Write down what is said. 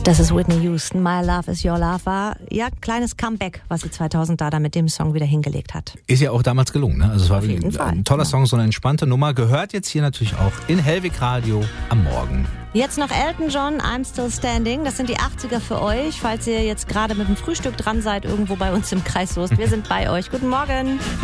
Das ist Whitney Houston. My Love is Your Love war ja kleines Comeback, was sie 2000 da mit dem Song wieder hingelegt hat. Ist ja auch damals gelungen, ne? Also es war Auf jeden Fall. ein toller Song, so eine entspannte Nummer. Gehört jetzt hier natürlich auch in Hellwig Radio am Morgen. Jetzt noch Elton John, I'm Still Standing. Das sind die 80er für euch, falls ihr jetzt gerade mit dem Frühstück dran seid, irgendwo bei uns im Kreis Soest. Wir sind bei euch. Guten Morgen.